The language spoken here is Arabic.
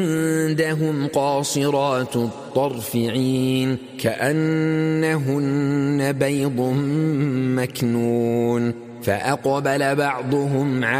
عندهم قاصرات الطرف عين كأنهن بيض مكنون فأقبل بعضهم